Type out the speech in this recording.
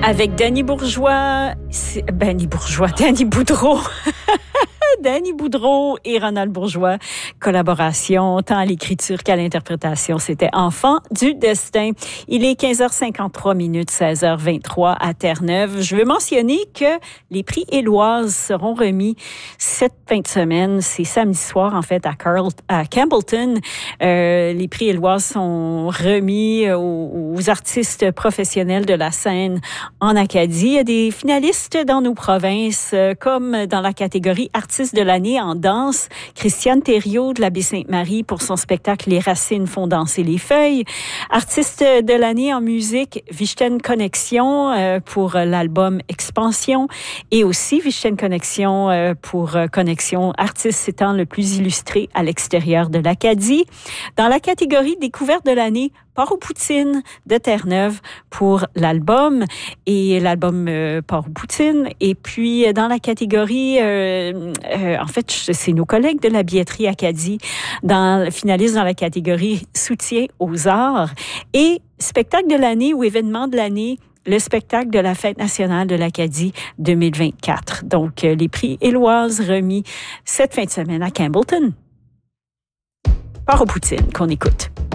Avec Danny Bourgeois, Danny Boudreau. Danny Boudreau et Ronald Bourgeois, collaboration tant à l'écriture qu'à l'interprétation. C'était Enfant du destin. Il est 15h53, 16h23 à Terre-Neuve. Je veux mentionner que les prix Éloise seront remis cette fin de semaine. C'est samedi soir, en fait, à Campbellton. Les prix Éloise sont remis aux artistes professionnels de la scène en Acadie. Il y a des finalistes dans nos provinces, comme dans la catégorie artistes de l'année en danse, Christiane Thériault de la Baie-Sainte-Marie pour son spectacle Les racines font danser les feuilles. Artiste de l'année en musique, Vichten Connexion pour l'album Expansion et aussi Vichten Connexion pour Connexion, artiste étant le plus illustré à l'extérieur de l'Acadie. Dans la catégorie découverte de l'année, Port aux Poutines de Terre-Neuve pour l'album et l'album Port aux Poutines. Et puis, dans la catégorie, en fait, c'est nos collègues de la billetterie Acadie, finalistes dans la catégorie soutien aux arts et spectacle de l'année ou événement de l'année, le spectacle de la Fête nationale de l'Acadie 2024. Donc, les prix Éloise remis cette fin de semaine à Campbellton. Port aux Poutines qu'on écoute.